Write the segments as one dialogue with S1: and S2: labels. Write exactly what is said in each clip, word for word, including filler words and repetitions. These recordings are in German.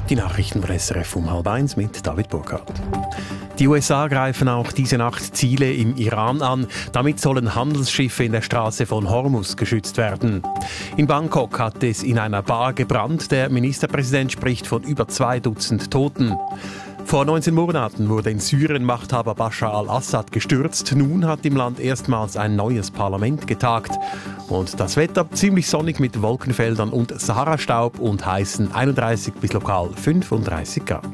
S1: Die Nachrichten von S R F um halb eins mit David Burkhardt. Die U S A greifen auch diese Nacht Ziele im Iran an. Damit sollen Handelsschiffe in der Straße von Hormuz geschützt werden. In Bangkok hat es in einer Bar gebrannt. Der Ministerpräsident spricht von über zwei Dutzend Toten. Vor neunzehn Monaten wurde in Syrien Machthaber Bashar al-Assad gestürzt. Nun hat im Land erstmals ein neues Parlament getagt. Und das Wetter ziemlich sonnig mit Wolkenfeldern und Sahara-Staub und heißen einunddreißig bis lokal fünfunddreißig Grad.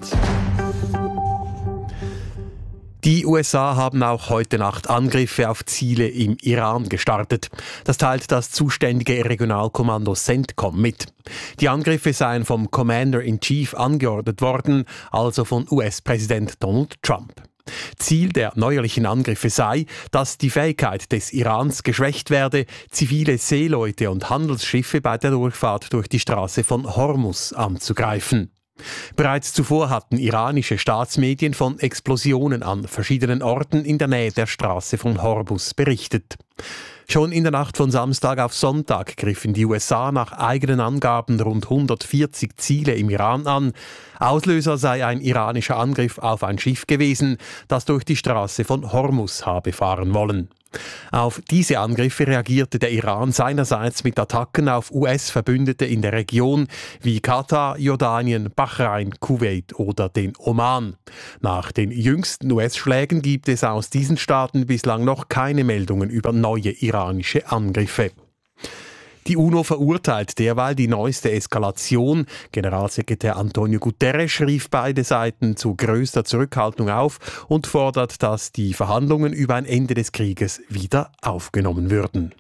S1: Die U S A haben auch heute Nacht Angriffe auf Ziele im Iran gestartet. Das teilt das zuständige Regionalkommando CENTCOM mit. Die Angriffe seien vom Commander-in-Chief angeordnet worden, also von U S-Präsident Donald Trump. Ziel der neuerlichen Angriffe sei, dass die Fähigkeit des Irans geschwächt werde, zivile Seeleute und Handelsschiffe bei der Durchfahrt durch die Straße von Hormuz anzugreifen. Bereits zuvor hatten iranische Staatsmedien von Explosionen an verschiedenen Orten in der Nähe der Straße von Hormuz berichtet. Schon in der Nacht von Samstag auf Sonntag griffen die U S A nach eigenen Angaben rund hundertvierzig Ziele im Iran an. Auslöser sei ein iranischer Angriff auf ein Schiff gewesen, das durch die Straße von Hormuz habe fahren wollen. Auf diese Angriffe reagierte der Iran seinerseits mit Attacken auf U S-Verbündete in der Region wie Katar, Jordanien, Bahrain, Kuwait oder den Oman. Nach den jüngsten U S-Schlägen gibt es aus diesen Staaten bislang noch keine Meldungen über neue iranische Angriffe. Die UNO verurteilt derweil die neueste Eskalation. Generalsekretär Antonio Guterres rief beide Seiten zu größter Zurückhaltung auf und fordert, dass die Verhandlungen über ein Ende des Krieges wieder aufgenommen würden.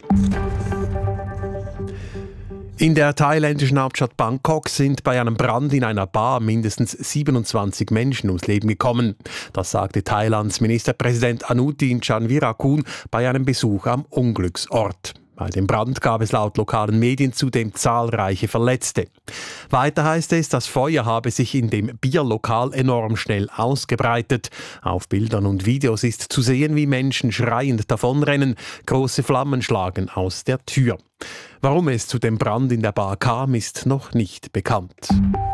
S1: In der thailändischen Hauptstadt Bangkok sind bei einem Brand in einer Bar mindestens siebenundzwanzig Menschen ums Leben gekommen. Das sagte Thailands Ministerpräsident Anutin Chanvirakul bei einem Besuch am Unglücksort. Bei dem Brand gab es laut lokalen Medien zudem zahlreiche Verletzte. Weiter heißt es, das Feuer habe sich in dem Bierlokal enorm schnell ausgebreitet. Auf Bildern und Videos ist zu sehen, wie Menschen schreiend davonrennen. Große Flammen schlagen aus der Tür. Warum es zu dem Brand in der Bar kam, ist noch nicht bekannt.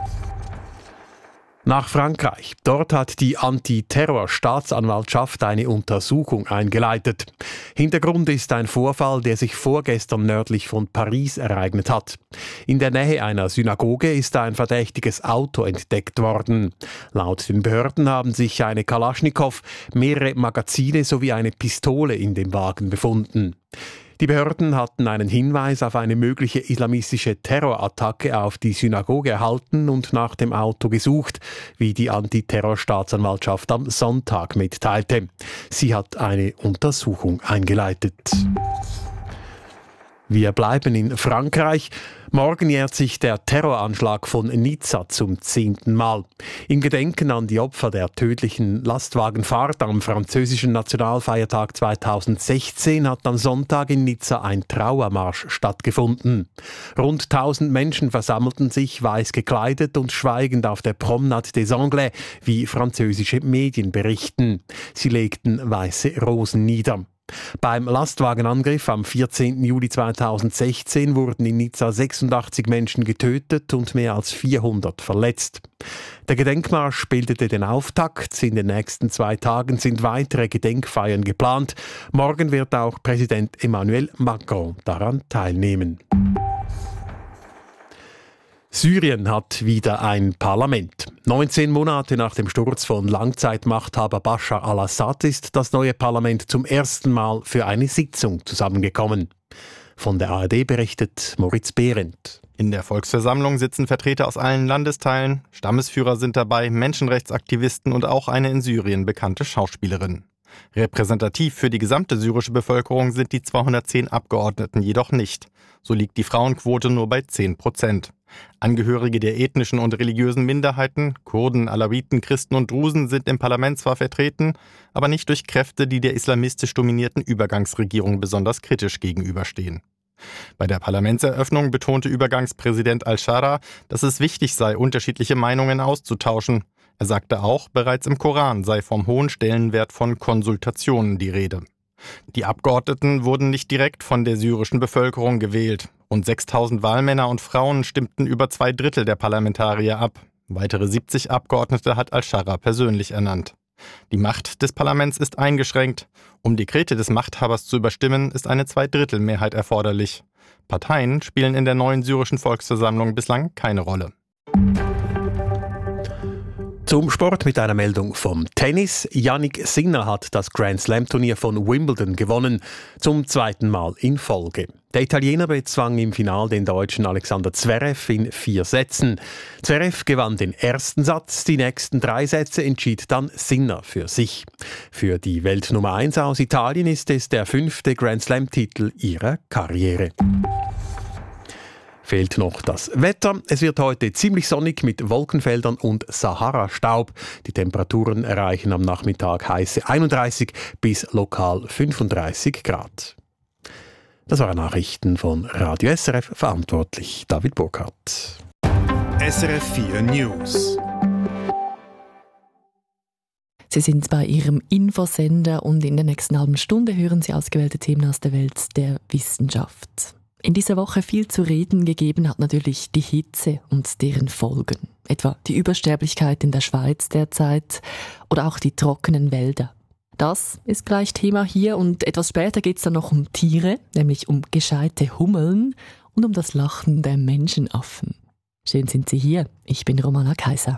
S1: Nach Frankreich. Dort hat die Antiterror-Staatsanwaltschaft eine Untersuchung eingeleitet. Hintergrund ist ein Vorfall, der sich vorgestern nördlich von Paris ereignet hat. In der Nähe einer Synagoge ist ein verdächtiges Auto entdeckt worden. Laut den Behörden haben sich eine Kalaschnikow, mehrere Magazine sowie eine Pistole in dem Wagen befunden. Die Behörden hatten einen Hinweis auf eine mögliche islamistische Terrorattacke auf die Synagoge erhalten und nach dem Auto gesucht, wie die Antiterror-Staatsanwaltschaft am Sonntag mitteilte. Sie hat eine Untersuchung eingeleitet. Wir bleiben in Frankreich. Morgen jährt sich der Terroranschlag von Nizza zum zehnten Mal. Im Gedenken an die Opfer der tödlichen Lastwagenfahrt am französischen Nationalfeiertag zweitausendsechzehn hat am Sonntag in Nizza ein Trauermarsch stattgefunden. Rund tausend Menschen versammelten sich weiß gekleidet und schweigend auf der Promenade des Anglais, wie französische Medien berichten. Sie legten weiße Rosen nieder. Beim Lastwagenangriff am vierzehnten Juli zweitausendsechzehn wurden in Nizza sechsundachtzig Menschen getötet und mehr als vierhundert verletzt. Der Gedenkmarsch bildete den Auftakt. In den nächsten zwei Tagen sind weitere Gedenkfeiern geplant. Morgen wird auch Präsident Emmanuel Macron daran teilnehmen. Syrien hat wieder ein Parlament. neunzehn Monate nach dem Sturz von Langzeitmachthaber Bashar al-Assad ist das neue Parlament zum ersten Mal für eine Sitzung zusammengekommen. Von der A R D berichtet Moritz Behrendt.
S2: In der Volksversammlung sitzen Vertreter aus allen Landesteilen, Stammesführer sind dabei, Menschenrechtsaktivisten und auch eine in Syrien bekannte Schauspielerin. Repräsentativ für die gesamte syrische Bevölkerung sind die zweihundertzehn Abgeordneten jedoch nicht. So liegt die Frauenquote nur bei zehn Prozent. Angehörige der ethnischen und religiösen Minderheiten, Kurden, Alawiten, Christen und Drusen sind im Parlament zwar vertreten, aber nicht durch Kräfte, die der islamistisch dominierten Übergangsregierung besonders kritisch gegenüberstehen. Bei der Parlamentseröffnung betonte Übergangspräsident al-Shara, dass es wichtig sei, unterschiedliche Meinungen auszutauschen. Er sagte auch, bereits im Koran sei vom hohen Stellenwert von Konsultationen die Rede. Die Abgeordneten wurden nicht direkt von der syrischen Bevölkerung gewählt. Rund sechstausend Wahlmänner und Frauen stimmten über zwei Drittel der Parlamentarier ab. Weitere siebzig Abgeordnete hat al-Scharra persönlich ernannt. Die Macht des Parlaments ist eingeschränkt. Um Dekrete des Machthabers zu überstimmen, ist eine Zweidrittelmehrheit erforderlich. Parteien spielen in der neuen syrischen Volksversammlung bislang keine Rolle.
S1: Zum Sport mit einer Meldung vom Tennis. Jannik Sinner hat das Grand Slam Turnier von Wimbledon gewonnen, zum zweiten Mal in Folge. Der Italiener bezwang im Finale den Deutschen Alexander Zverev in vier Sätzen. Zverev gewann den ersten Satz, die nächsten drei Sätze entschied dann Sinner für sich. Für die Weltnummer eins aus Italien ist es der fünfte Grand Slam-Titel ihrer Karriere. Fehlt noch das Wetter. Es wird heute ziemlich sonnig mit Wolkenfeldern und Sahara-Staub. Die Temperaturen erreichen am Nachmittag heiße einunddreißig bis lokal fünfunddreißig Grad. Das waren Nachrichten von Radio S R F, verantwortlich David Burkhardt.
S3: S R F vier News.
S4: Sie sind bei Ihrem Infosender und in der nächsten halben Stunde hören Sie ausgewählte Themen aus der Welt der Wissenschaft. In dieser Woche viel zu reden gegeben hat natürlich die Hitze und deren Folgen. Etwa die Übersterblichkeit in der Schweiz derzeit oder auch die trockenen Wälder. Das ist gleich Thema hier und etwas später geht es dann noch um Tiere, nämlich um gescheite Hummeln und um das Lachen der Menschenaffen. Schön sind Sie hier. Ich bin Romana Kaiser.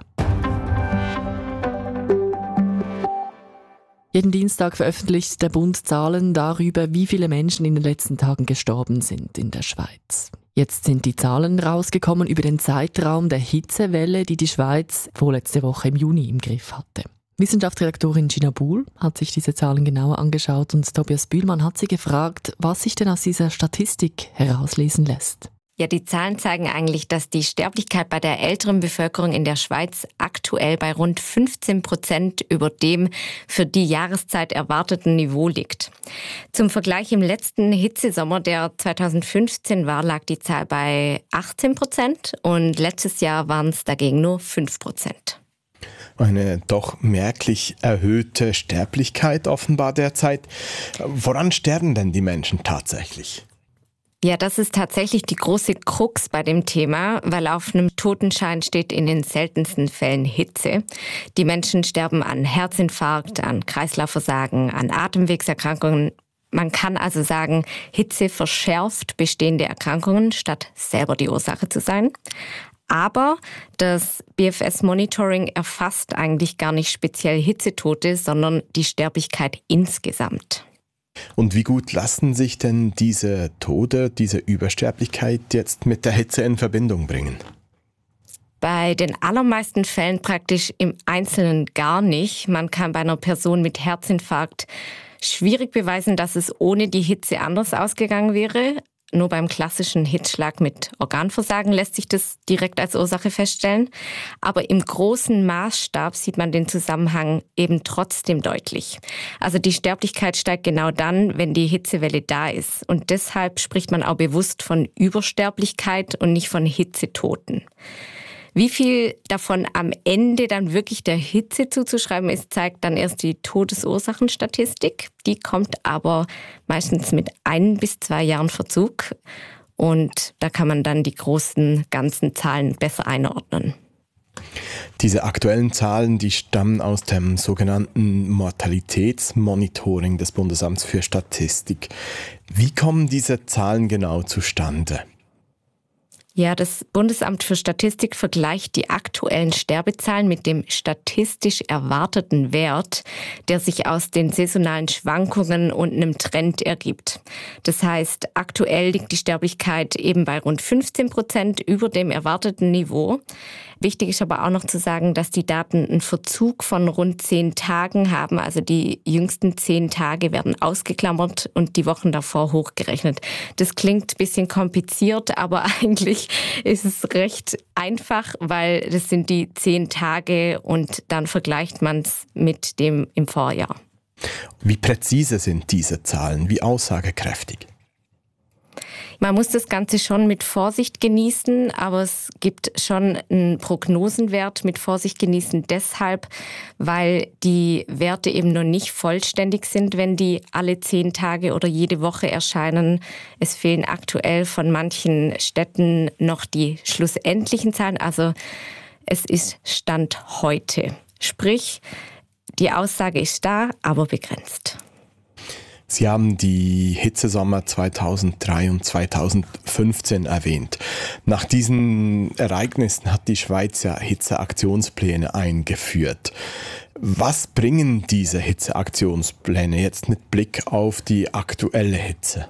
S4: Jeden Dienstag veröffentlicht der Bund Zahlen darüber, wie viele Menschen in den letzten Tagen gestorben sind in der Schweiz. Jetzt sind die Zahlen rausgekommen über den Zeitraum der Hitzewelle, die die Schweiz vorletzte Woche im Juni im Griff hatte. Wissenschaftsredaktorin Gina Buhl hat sich diese Zahlen genauer angeschaut und Tobias Bühlmann hat sie gefragt, was sich denn aus dieser Statistik herauslesen lässt.
S5: Ja, die Zahlen zeigen eigentlich, dass die Sterblichkeit bei der älteren Bevölkerung in der Schweiz aktuell bei rund fünfzehn Prozent über dem für die Jahreszeit erwarteten Niveau liegt. Zum Vergleich im letzten Hitzesommer, der zweitausendfünfzehn war, lag die Zahl bei achtzehn Prozent und letztes Jahr waren es dagegen nur fünf Prozent.
S6: Eine doch merklich erhöhte Sterblichkeit offenbar derzeit. Woran sterben denn die Menschen tatsächlich?
S5: Ja, das ist tatsächlich die große Krux bei dem Thema, weil auf einem Totenschein steht in den seltensten Fällen Hitze. Die Menschen sterben an Herzinfarkt, an Kreislaufversagen, an Atemwegserkrankungen. Man kann also sagen, Hitze verschärft bestehende Erkrankungen, statt selber die Ursache zu sein. Aber das B F S-Monitoring erfasst eigentlich gar nicht speziell Hitzetote, sondern die Sterblichkeit insgesamt.
S6: Und wie gut lassen sich denn diese Tode, diese Übersterblichkeit jetzt mit der Hitze in Verbindung bringen?
S5: Bei den allermeisten Fällen praktisch im Einzelnen gar nicht. Man kann bei einer Person mit Herzinfarkt schwierig beweisen, dass es ohne die Hitze anders ausgegangen wäre. Nur beim klassischen Hitzschlag mit Organversagen lässt sich das direkt als Ursache feststellen. Aber im großen Maßstab sieht man den Zusammenhang eben trotzdem deutlich. Also die Sterblichkeit steigt genau dann, wenn die Hitzewelle da ist. Und deshalb spricht man auch bewusst von Übersterblichkeit und nicht von Hitzetoten. Wie viel davon am Ende dann wirklich der Hitze zuzuschreiben ist, zeigt dann erst die Todesursachenstatistik. Die kommt aber meistens mit ein bis zwei Jahren Verzug. Und da kann man dann die großen ganzen Zahlen besser einordnen.
S6: Diese aktuellen Zahlen, die stammen aus dem sogenannten Mortalitätsmonitoring des Bundesamts für Statistik. Wie kommen diese Zahlen genau zustande?
S5: Ja, das Bundesamt für Statistik vergleicht die aktuellen Sterbezahlen mit dem statistisch erwarteten Wert, der sich aus den saisonalen Schwankungen und einem Trend ergibt. Das heißt, aktuell liegt die Sterblichkeit eben bei rund fünfzehn Prozent über dem erwarteten Niveau. Wichtig ist aber auch noch zu sagen, dass die Daten einen Verzug von rund zehn Tagen haben. Also die jüngsten zehn Tage werden ausgeklammert und die Wochen davor hochgerechnet. Das klingt ein bisschen kompliziert, aber eigentlich ist es recht einfach, weil das sind die zehn Tage und dann vergleicht man es mit dem im Vorjahr.
S6: Wie präzise sind diese Zahlen? Wie aussagekräftig?
S5: Man muss das Ganze schon mit Vorsicht genießen, aber es gibt schon einen Prognosenwert mit Vorsicht genießen deshalb, weil die Werte eben noch nicht vollständig sind, wenn die alle zehn Tage oder jede Woche erscheinen. Es fehlen aktuell von manchen Städten noch die schlussendlichen Zahlen, also Es ist Stand heute. Sprich, die Aussage ist da, aber begrenzt.
S6: Sie haben die Hitzesommer zweitausenddrei und zweitausendfünfzehn erwähnt. Nach diesen Ereignissen hat die Schweiz ja Hitzeaktionspläne eingeführt. Was bringen diese Hitzeaktionspläne jetzt mit Blick auf die aktuelle Hitze?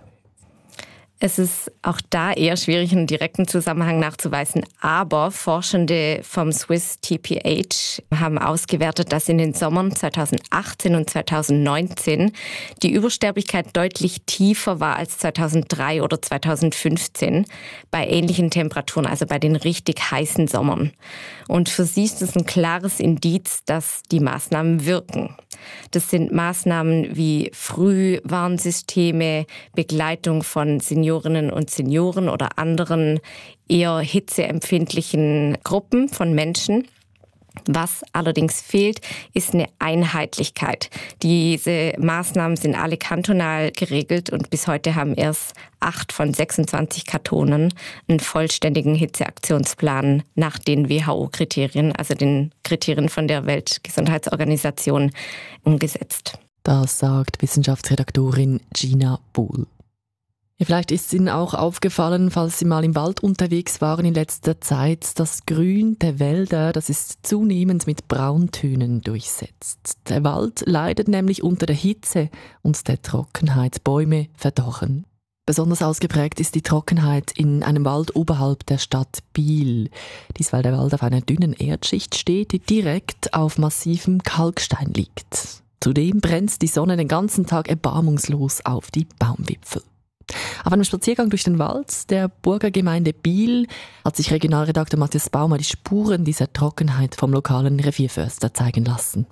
S5: Es ist auch da eher schwierig, einen direkten Zusammenhang nachzuweisen. Aber Forschende vom Swiss T P H haben ausgewertet, dass in den Sommern zweitausendachtzehn und zweitausendneunzehn die Übersterblichkeit deutlich tiefer war als zweitausenddrei oder zweitausendfünfzehn bei ähnlichen Temperaturen, also bei den richtig heißen Sommern. Und für sie ist es ein klares Indiz, dass die Maßnahmen wirken. Das sind Maßnahmen wie Frühwarnsysteme, Begleitung von Seniorinnen und Senioren oder anderen eher hitzeempfindlichen Gruppen von Menschen. Was allerdings fehlt, ist eine Einheitlichkeit. Diese Maßnahmen sind alle kantonal geregelt und bis heute haben erst acht von sechsundzwanzig Kantonen einen vollständigen Hitzeaktionsplan nach den W H O-Kriterien, also den Kriterien von der Weltgesundheitsorganisation, umgesetzt.
S4: Das sagt Wissenschaftsredaktorin Gina Buhl. Ja, vielleicht ist Ihnen auch aufgefallen, falls Sie mal im Wald unterwegs waren in letzter Zeit, das Grün der Wälder, das ist zunehmend mit Brauntönen durchsetzt. Der Wald leidet nämlich unter der Hitze und der Trockenheit. Bäume verdorren. Besonders ausgeprägt ist die Trockenheit in einem Wald oberhalb der Stadt Biel. Dies, weil der Wald auf einer dünnen Erdschicht steht, die direkt auf massivem Kalkstein liegt. Zudem brennt die Sonne den ganzen Tag erbarmungslos auf die Baumwipfel. Auf einem Spaziergang durch den Wald der Burgergemeinde Biel hat sich Regionalredakteur Matthias Baumer die Spuren dieser Trockenheit vom lokalen Revierförster zeigen lassen.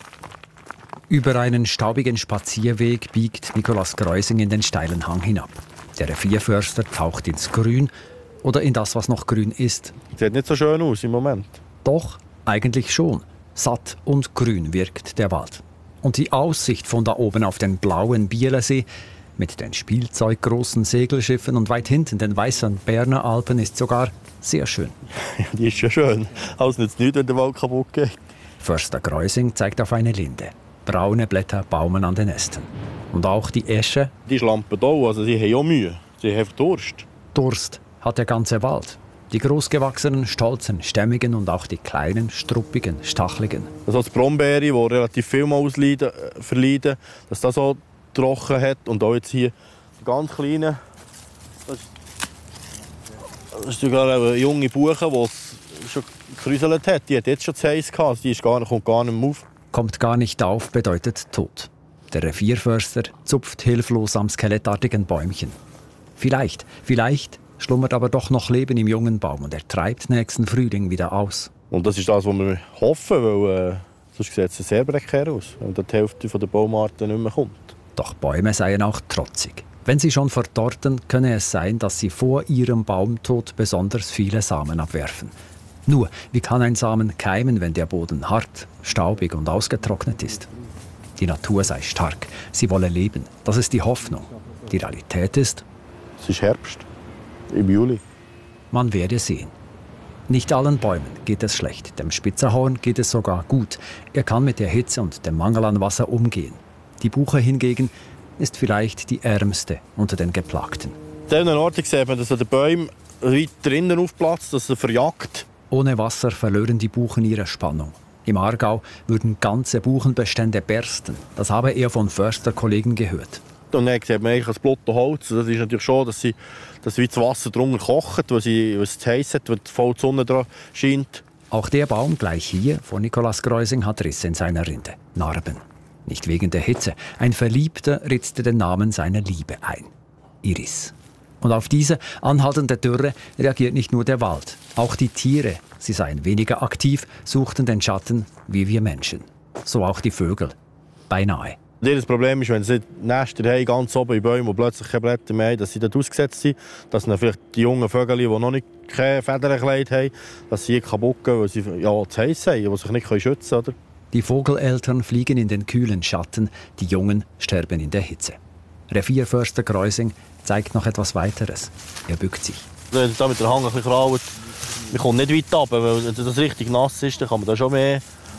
S7: Über einen staubigen Spazierweg biegt Nikolaus Greusing in den steilen Hang hinab. Der Revierförster taucht ins Grün oder in das, was noch grün ist.
S8: Sieht nicht so schön aus im Moment.
S7: Doch, eigentlich schon. Satt und grün wirkt der Wald. Und die Aussicht von da oben auf den blauen Bielersee mit den spielzeuggroßen Segelschiffen und weit hinten den weißen Berner Alpen ist sogar sehr schön.
S8: Ja, die ist ja schön. Also nützt nichts, wenn der Wald kaputt geht.
S7: Förster Greusing zeigt auf eine Linde. Braune Blätter baumen an den Ästen. Und auch die Esche.
S8: Die schlampen da, also sie haben auch Mühe. Sie haben Durst.
S7: Durst hat der ganze Wald. Die großgewachsenen, stolzen, stämmigen und auch die kleinen, struppigen, stacheligen.
S8: Also das Brombeere, die relativ viel mal ausleiden, äh, verleiden, dass das so trocken hat. Und auch jetzt hier die ganz kleinen. Das, das ist sogar eine junge Buche, die es schon gekräuselt hat. Die hat jetzt schon zu heiß gehabt. Die ist gar nicht, kommt gar nicht mehr auf.
S7: Kommt gar nicht auf bedeutet Tod. Der Revierförster zupft hilflos am skelettartigen Bäumchen. Vielleicht, vielleicht schlummert aber doch noch Leben im jungen Baum und er treibt nächsten Frühling wieder aus.
S8: Und das ist das, was wir hoffen, weil äh, sonst sieht es sehr prekär aus, wenn die Hälfte der Baumarten nicht mehr kommt.
S7: Doch Bäume seien auch trotzig. Wenn sie schon verdorrten, könne es sein, dass sie vor ihrem Baumtod besonders viele Samen abwerfen. Nur, wie kann ein Samen keimen, wenn der Boden hart, staubig und ausgetrocknet ist? Die Natur sei stark, sie wolle leben. Das ist die Hoffnung. Die Realität ist:
S8: Es ist Herbst, im Juli.
S7: Man werde sehen. Nicht allen Bäumen geht es schlecht. Dem Spitzerhorn geht es sogar gut. Er kann mit der Hitze und dem Mangel an Wasser umgehen. Die Buche hingegen ist vielleicht die ärmste unter den Geplagten.
S8: An diesen Orten sieht man, dass der Baum weit drinnen aufplatzt, dass er verjagt.
S7: Ohne Wasser verlören die Buchen ihre Spannung. Im Aargau würden ganze Buchenbestände bersten. Das habe er von Försterkollegen gehört.
S8: Und dann sieht man eigentlich das blotte Holz. Das ist natürlich schon, dass, sie, dass wie das Wasser drunter kocht, weil, sie, weil es zu heiß ist, weil voll die Sonne dran scheint.
S7: Auch der Baum gleich hier von Nikolaus Greusing hat Risse in seiner Rinde. Narben. Nicht wegen der Hitze. Ein Verliebter ritzte den Namen seiner Liebe ein. Iris. Und auf diese anhaltende Dürre reagiert nicht nur der Wald. Auch die Tiere, sie seien weniger aktiv, suchten den Schatten wie wir Menschen. So auch die Vögel. Beinahe.
S8: Das Problem ist, wenn sie Nester haben, ganz oben in Bäumen, wo plötzlich keine Blätter mehr haben, dass sie dort ausgesetzt sind, dass dann vielleicht die jungen Vögel, die noch nicht keine Federnkleid haben, dass sie kaputt gehen, weil sie ja, zu heiß sind, die sich nicht schützen können. Oder?
S7: Die Vogeleltern fliegen in den kühlen Schatten, die Jungen sterben in der Hitze. Revierförster Greusing zeigt noch etwas weiteres. Er bückt sich.
S8: Wenn es da mit der Hang ein bisschen kraut, man kommt nicht weit runter, weil wenn das richtig nass ist, dann kann man da schon mehr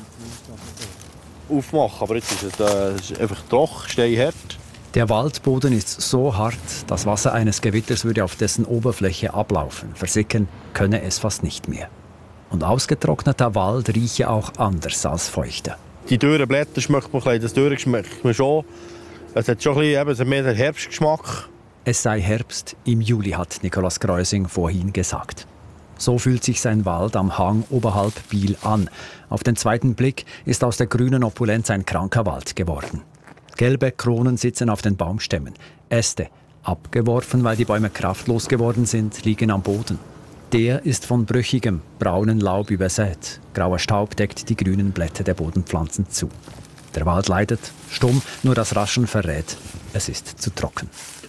S8: aufmachen. Aber jetzt ist es, äh, es ist einfach trocken, steinhart.
S7: Der Waldboden ist so hart, das Wasser eines Gewitters würde auf dessen Oberfläche ablaufen. Versickern könne es fast nicht mehr. Und ausgetrockneter Wald rieche auch anders als feuchter.
S8: Die dürren Blätter schmeckt man ein bisschen, das Dürre schmeckt man schon. Es hat schon ein bisschen, eben, es hat mehr den Herbstgeschmack.
S7: Es sei Herbst im Juli, hat Nikolaus Greusing vorhin gesagt. So fühlt sich sein Wald am Hang oberhalb Biel an. Auf den zweiten Blick ist aus der grünen Opulenz ein kranker Wald geworden. Gelbe Kronen sitzen auf den Baumstämmen. Äste, abgeworfen, weil die Bäume kraftlos geworden sind, liegen am Boden. Der ist von brüchigem, braunen Laub übersät. Grauer Staub deckt die grünen Blätter der Bodenpflanzen zu. Der Wald leidet, stumm, nur das Rascheln verrät. Es ist zu trocken.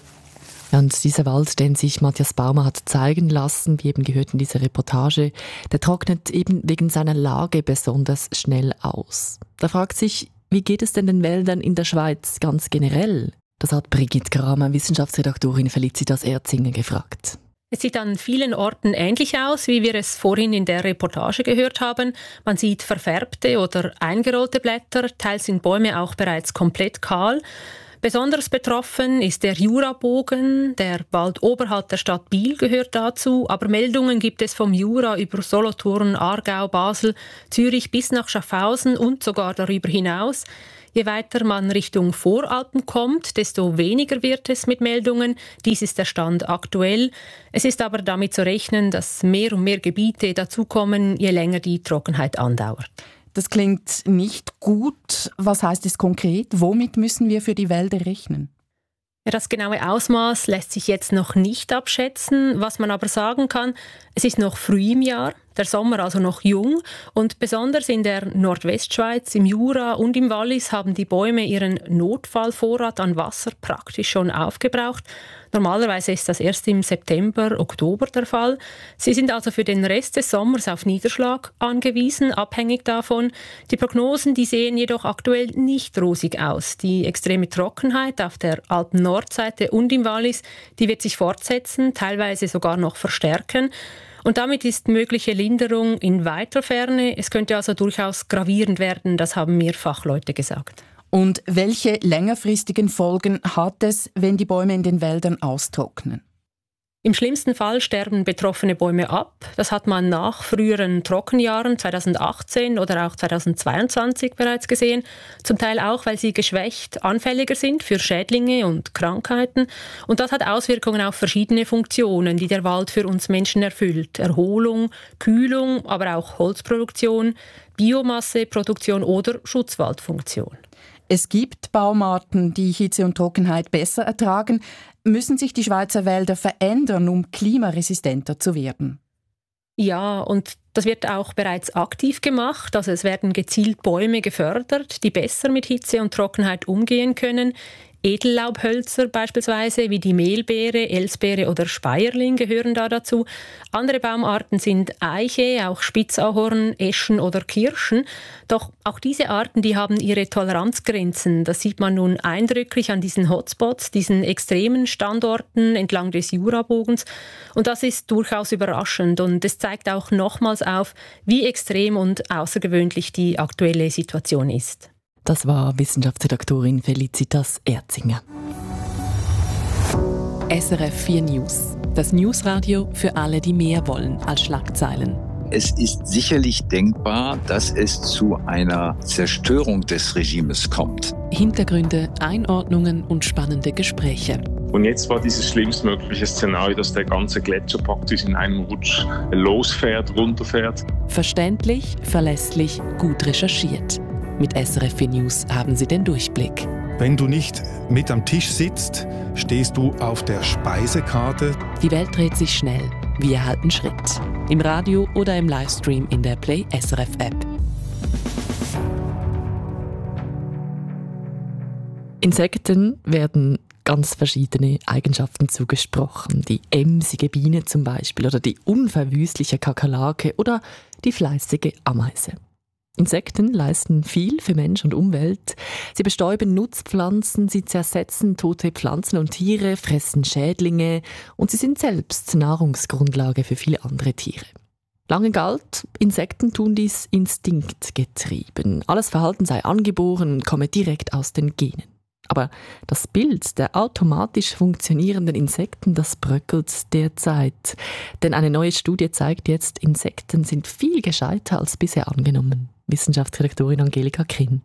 S4: Und dieser Wald, den sich Matthias Baumer hat zeigen lassen, wie eben gehört in dieser Reportage, der trocknet eben wegen seiner Lage besonders schnell aus. Da fragt sich, wie geht es denn den Wäldern in der Schweiz ganz generell? Das hat Brigitte Kramer, Wissenschaftsredaktorin Felicitas Erzinger, gefragt.
S9: Es sieht an vielen Orten ähnlich aus, wie wir es vorhin in der Reportage gehört haben. Man sieht verfärbte oder eingerollte Blätter, teils sind Bäume auch bereits komplett kahl. Besonders betroffen ist der Jurabogen. Der Wald oberhalb der Stadt Biel gehört dazu. Aber Meldungen gibt es vom Jura über Solothurn, Aargau, Basel, Zürich bis nach Schaffhausen und sogar darüber hinaus. Je weiter man Richtung Voralpen kommt, desto weniger wird es mit Meldungen. Dies ist der Stand aktuell. Es ist aber damit zu rechnen, dass mehr und mehr Gebiete dazukommen, je länger die Trockenheit andauert.
S10: Das klingt nicht gut. Was heißt es konkret? Womit müssen wir für die Wälder rechnen?
S9: Ja, das genaue Ausmaß lässt sich jetzt noch nicht abschätzen. Was man aber sagen kann, es ist noch früh im Jahr, der Sommer also noch jung und besonders in der Nordwestschweiz, im Jura und im Wallis haben die Bäume ihren Notfallvorrat an Wasser praktisch schon aufgebraucht. Normalerweise ist das erst im September, Oktober der Fall. Sie sind also für den Rest des Sommers auf Niederschlag angewiesen, abhängig davon. Die Prognosen, die sehen jedoch aktuell nicht rosig aus. Die extreme Trockenheit auf der Alpen-Nordseite und im Wallis, die wird sich fortsetzen, teilweise sogar noch verstärken. Und damit ist mögliche Linderung in weiter Ferne. Es könnte also durchaus gravierend werden, das haben mir Fachleute gesagt.
S10: Und welche längerfristigen Folgen hat es, wenn die Bäume in den Wäldern austrocknen?
S9: Im schlimmsten Fall sterben betroffene Bäume ab. Das hat man nach früheren Trockenjahren zweitausendachtzehn oder auch zweitausendzweiundzwanzig bereits gesehen. Zum Teil auch, weil sie geschwächt anfälliger sind für Schädlinge und Krankheiten. Und das hat Auswirkungen auf verschiedene Funktionen, die der Wald für uns Menschen erfüllt. Erholung, Kühlung, aber auch Holzproduktion, Biomasseproduktion oder Schutzwaldfunktion.
S10: Es gibt Baumarten, die Hitze und Trockenheit besser ertragen. Müssen sich die Schweizer Wälder verändern, um klimaresistenter zu werden?
S9: Ja, und das wird auch bereits aktiv gemacht. Also es werden gezielt Bäume gefördert, die besser mit Hitze und Trockenheit umgehen können. Edellaubhölzer beispielsweise wie die Mehlbeere, Elsbeere oder Speierling gehören da dazu. Andere Baumarten sind Eiche, auch Spitzahorn, Eschen oder Kirschen. Doch auch diese Arten, die haben ihre Toleranzgrenzen. Das sieht man nun eindrücklich an diesen Hotspots, diesen extremen Standorten entlang des Jurabogens. Und das ist durchaus überraschend und es zeigt auch nochmals auf, wie extrem und außergewöhnlich die aktuelle Situation ist.
S4: Das war Wissenschaftsredaktorin Felicitas Erzinger. S R F vier News. Das Newsradio für alle, die mehr wollen als Schlagzeilen.
S11: Es ist sicherlich denkbar, dass es zu einer Zerstörung des Regimes kommt.
S4: Hintergründe, Einordnungen und spannende Gespräche.
S12: Und jetzt war dieses schlimmstmögliche Szenario, dass der ganze Gletscher praktisch in einem Rutsch losfährt, runterfährt.
S4: Verständlich, verlässlich, gut recherchiert. Mit S R F vier News haben Sie den Durchblick.
S3: Wenn du nicht mit am Tisch sitzt, stehst du auf der Speisekarte.
S4: Die Welt dreht sich schnell. Wir halten Schritt. Im Radio oder im Livestream in der Play S R F App. Insekten werden ganz verschiedene Eigenschaften zugesprochen. Die emsige Biene zum Beispiel oder die unverwüstliche Kakerlake oder die fleißige Ameise. Insekten leisten viel für Mensch und Umwelt. Sie bestäuben Nutzpflanzen, sie zersetzen tote Pflanzen und Tiere, fressen Schädlinge und sie sind selbst Nahrungsgrundlage für viele andere Tiere. Lange galt, Insekten tun dies instinktgetrieben. Alles Verhalten sei angeboren, komme direkt aus den Genen. Aber das Bild der automatisch funktionierenden Insekten, das bröckelt derzeit. Denn eine neue Studie zeigt jetzt, Insekten sind viel gescheiter als bisher angenommen. Wissenschaftsredaktorin Angelika Krinn.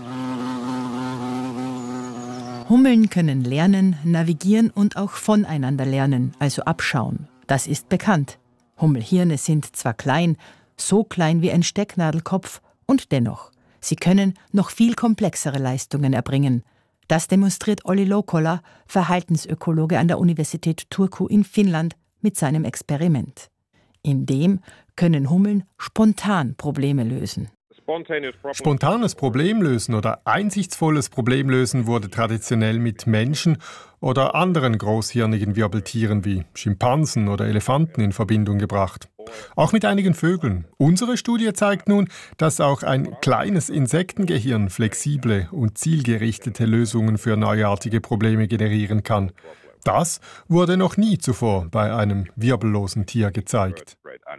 S13: Hummeln können lernen, navigieren und auch voneinander lernen, also abschauen. Das ist bekannt. Hummelhirne sind zwar klein, so klein wie ein Stecknadelkopf, und dennoch, sie können noch viel komplexere Leistungen erbringen. Das demonstriert Olli Loukola, Verhaltensökologe an der Universität Turku in Finnland, mit seinem Experiment. In dem können Hummeln spontan Probleme lösen.
S3: Spontanes Problemlösen oder einsichtsvolles Problemlösen wurde traditionell mit Menschen oder anderen großhirnigen Wirbeltieren wie Schimpansen oder Elefanten in Verbindung gebracht. Auch mit einigen Vögeln. Unsere Studie zeigt nun, dass auch ein kleines Insektengehirn flexible und zielgerichtete Lösungen für neuartige Probleme generieren kann. Das wurde noch nie zuvor bei einem wirbellosen Tier gezeigt.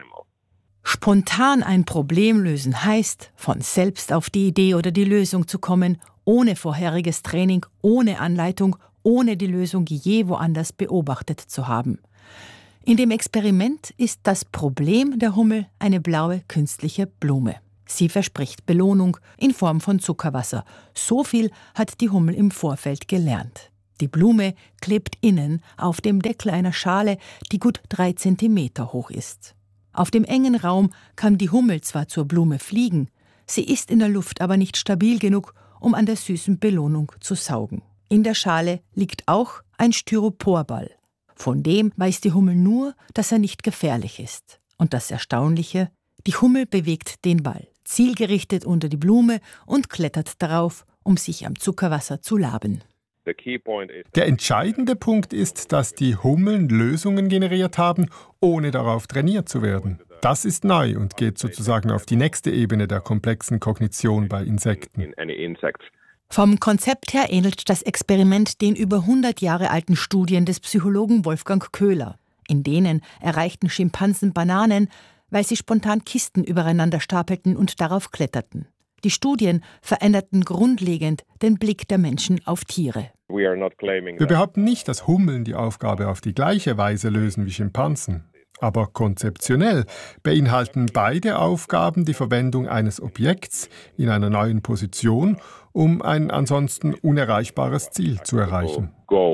S13: Spontan ein Problem lösen heißt, von selbst auf die Idee oder die Lösung zu kommen, ohne vorheriges Training, ohne Anleitung, ohne die Lösung je woanders beobachtet zu haben. In dem Experiment ist das Problem der Hummel eine blaue künstliche Blume. Sie verspricht Belohnung in Form von Zuckerwasser. So viel hat die Hummel im Vorfeld gelernt. Die Blume klebt innen auf dem Deckel einer Schale, die gut drei Zentimeter hoch ist. Auf dem engen Raum kann die Hummel zwar zur Blume fliegen, sie ist in der Luft aber nicht stabil genug, um an der süßen Belohnung zu saugen. In der Schale liegt auch ein Styroporball. Von dem weiß die Hummel nur, dass er nicht gefährlich ist. Und das Erstaunliche, die Hummel bewegt den Ball, zielgerichtet unter die Blume und klettert darauf, um sich am Zuckerwasser zu laben.
S3: Der entscheidende Punkt ist, dass die Hummeln Lösungen generiert haben, ohne darauf trainiert zu werden. Das ist neu und geht sozusagen auf die nächste Ebene der komplexen Kognition bei Insekten.
S13: Vom Konzept her ähnelt das Experiment den über hundert Jahre alten Studien des Psychologen Wolfgang Köhler. In denen erreichten Schimpansen Bananen, weil sie spontan Kisten übereinander stapelten und darauf kletterten. Die Studien veränderten grundlegend den Blick der Menschen auf Tiere.
S3: Wir behaupten nicht, dass Hummeln die Aufgabe auf die gleiche Weise lösen wie Schimpansen. Aber konzeptionell beinhalten beide Aufgaben die Verwendung eines Objekts in einer neuen Position, um ein ansonsten unerreichbares Ziel zu erreichen.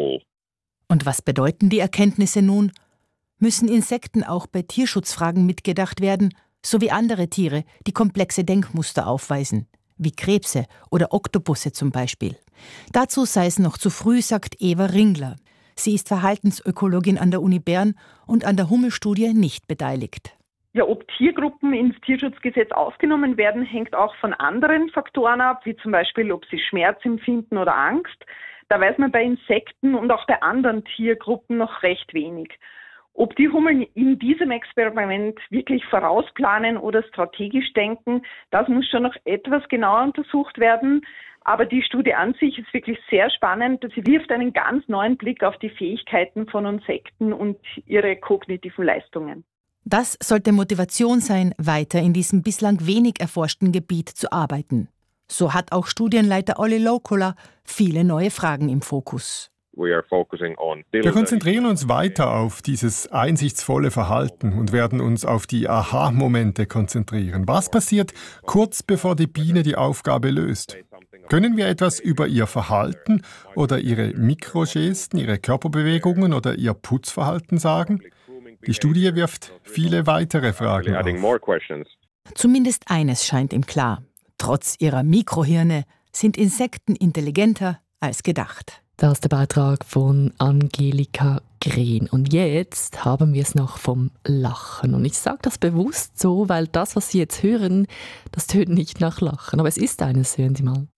S13: Und was bedeuten die Erkenntnisse nun? Müssen Insekten auch bei Tierschutzfragen mitgedacht werden, so wie andere Tiere, die komplexe Denkmuster aufweisen, wie Krebse oder Oktopusse zum Beispiel? Dazu sei es noch zu früh, sagt Eva Ringler. Sie ist Verhaltensökologin an der Uni Bern und an der Hummelstudie nicht beteiligt.
S14: Ja, ob Tiergruppen ins Tierschutzgesetz aufgenommen werden, hängt auch von anderen Faktoren ab, wie zum Beispiel, ob sie Schmerz empfinden oder Angst. Da weiß man bei Insekten und auch bei anderen Tiergruppen noch recht wenig. Ob die Hummeln in diesem Experiment wirklich vorausplanen oder strategisch denken, das muss schon noch etwas genauer untersucht werden. Aber die Studie an sich ist wirklich sehr spannend. Sie wirft einen ganz neuen Blick auf die Fähigkeiten von Insekten und ihre kognitiven Leistungen.
S13: Das sollte Motivation sein, weiter in diesem bislang wenig erforschten Gebiet zu arbeiten. So hat auch Studienleiter Olli Loukola viele neue Fragen im Fokus.
S3: Wir konzentrieren uns weiter auf dieses einsichtsvolle Verhalten und werden uns auf die Aha-Momente konzentrieren. Was passiert kurz bevor die Biene die Aufgabe löst? Können wir etwas über ihr Verhalten oder ihre Mikrogesten, ihre Körperbewegungen oder ihr Putzverhalten sagen? Die Studie wirft viele weitere Fragen auf.
S13: Zumindest eines scheint ihm klar. Trotz ihrer Mikrohirne sind Insekten intelligenter als gedacht.
S4: Das ist der Beitrag von Angelika Krinn. Und jetzt haben wir es noch vom Lachen. Und ich sage das bewusst so, weil das, was Sie jetzt hören, das tönt nicht nach Lachen. Aber es ist eines, hören Sie mal.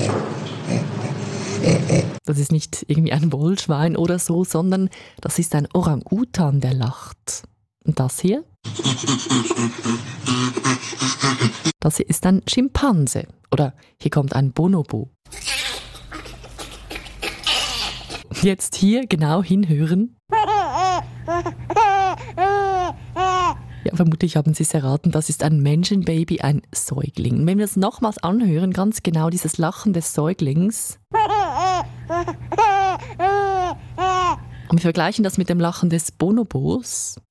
S4: Das ist nicht irgendwie ein Wollschwein oder so, sondern das ist ein Orang-Utan, der lacht. Und das hier, Das hier ist ein Schimpanse. Oder hier kommt ein Bonobo. Jetzt hier genau hinhören. Ja, vermutlich haben Sie es erraten, das ist ein Menschenbaby, ein Säugling. Wenn wir es nochmals anhören, ganz genau dieses Lachen des Säuglings. Und wir vergleichen das mit dem Lachen des Bonobos.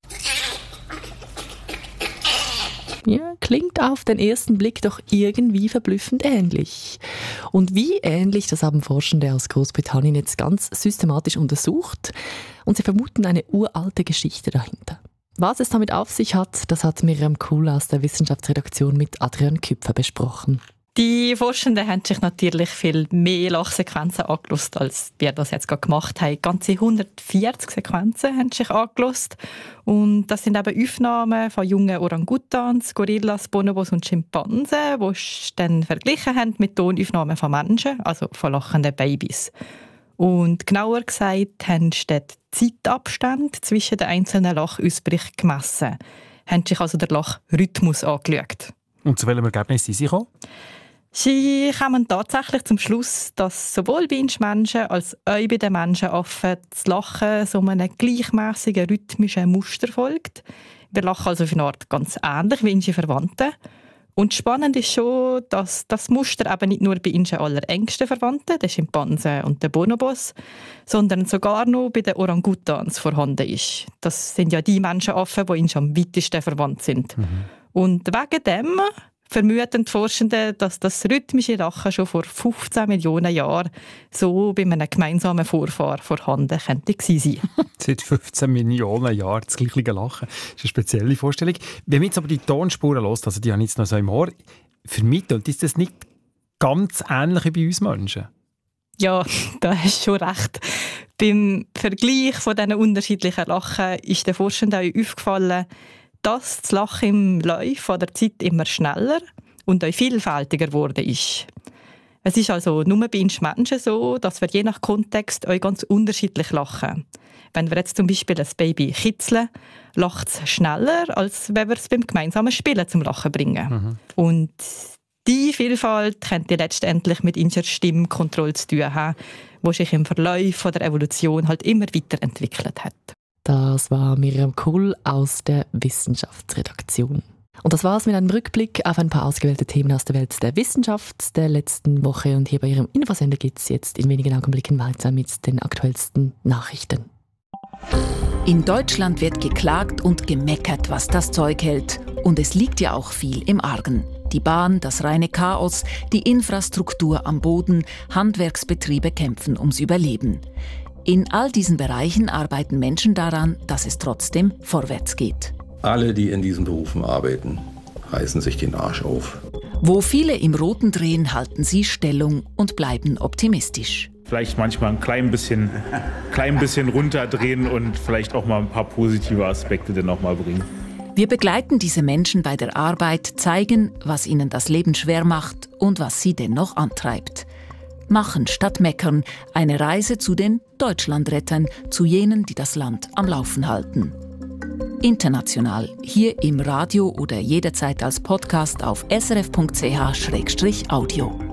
S4: Ja, klingt auf den ersten Blick doch irgendwie verblüffend ähnlich. Und wie ähnlich, das haben Forschende aus Großbritannien jetzt ganz systematisch untersucht. Und sie vermuten eine uralte Geschichte dahinter. Was es damit auf sich hat, das hat Miriam Kuhl aus der Wissenschaftsredaktion mit Adrian Küpfer besprochen.
S15: Die Forschenden haben sich natürlich viel mehr Lachsequenzen angeschaut, als wir das jetzt gerade gemacht haben. Ganze hundertvierzig Sequenzen haben sich angeschaut. Und das sind eben Aufnahmen von jungen Orangutans, Gorillas, Bonobos und Schimpansen, die sie dann verglichen haben mit Tonaufnahmen von Menschen, also von lachenden Babys. Und genauer gesagt haben sie den Zeitabstand zwischen den einzelnen Lachausbrüchen gemessen. Haben sich also den Lachrhythmus angeschaut.
S16: Und zu welchem Ergebnis sind Sie gekommen?
S15: Sie kommen tatsächlich zum Schluss, dass sowohl bei uns Menschen als auch bei den Menschenaffen das Lachen so einem gleichmäßigen rhythmischen Muster folgt. Wir lachen also auf eine Art ganz ähnlich wie unsere Verwandten. Und spannend ist schon, dass das Muster eben nicht nur bei unseren allerengsten Verwandten, den Schimpansen und den Bonobos, sondern sogar noch bei den Orangutans vorhanden ist. Das sind ja die Menschenaffen, die uns am weitesten verwandt sind. Mhm. Und wegen dem vermuten die Forschenden, dass das rhythmische Lachen schon vor fünfzehn Millionen Jahren so bei einem gemeinsamen Vorfahr vorhanden könnte gewesen sein.
S16: Seit fünfzehn Millionen Jahren das gleiche Lachen. Das ist eine spezielle Vorstellung. Wenn man jetzt aber die Tonspuren hört, also die habe ich jetzt noch so im Ohr, für mich ist das nicht ganz ähnlich wie bei uns Menschen.
S15: Ja, da hast du schon recht. Beim Vergleich von diesen unterschiedlichen Lachen ist den Forschenden auch aufgefallen, dass das Lachen im Laufe der Zeit immer schneller und auch vielfältiger geworden ist. Es ist also nur bei uns Menschen so, dass wir je nach Kontext auch ganz unterschiedlich lachen. Wenn wir jetzt zum Beispiel ein Baby kitzeln, lacht es schneller, als wenn wir es beim gemeinsamen Spielen zum Lachen bringen. Mhm. Und die Vielfalt könnte letztendlich mit unserer Stimmkontrolle zu tun haben, die sich im Verlauf der Evolution halt immer weiterentwickelt hat.
S4: Das war Miriam Kuhl aus der Wissenschaftsredaktion. Und das war's mit einem Rückblick auf ein paar ausgewählte Themen aus der Welt der Wissenschaft der letzten Woche. Und hier bei Ihrem Infosender geht's jetzt in wenigen Augenblicken weiter mit den aktuellsten Nachrichten.
S17: In Deutschland wird geklagt und gemeckert, was das Zeug hält. Und es liegt ja auch viel im Argen. Die Bahn, das reine Chaos, die Infrastruktur am Boden, Handwerksbetriebe kämpfen ums Überleben. In all diesen Bereichen arbeiten Menschen daran, dass es trotzdem vorwärts geht.
S18: Alle, die in diesen Berufen arbeiten, reißen sich den Arsch auf.
S17: Wo viele im Roten drehen, halten sie Stellung und bleiben optimistisch.
S19: Vielleicht manchmal ein klein bisschen, klein bisschen runterdrehen und vielleicht auch mal ein paar positive Aspekte dann noch mal bringen.
S17: Wir begleiten diese Menschen bei der Arbeit, zeigen, was ihnen das Leben schwer macht und was sie dennoch antreibt. Machen statt meckern, eine Reise zu den Deutschlandrettern, zu jenen, die das Land am Laufen halten. International, hier im Radio oder jederzeit als Podcast auf s r f punkt c h slash audio.